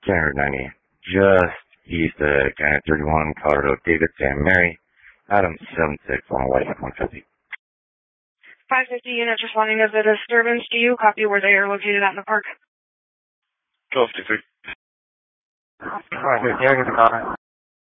January 90, just east of County 31, Colorado, David, Sam, Mary, Adam 76 on White 150. 550 units responding to the disturbance. Do you copy where they are located at in the park? 1253. 550, I get the comment.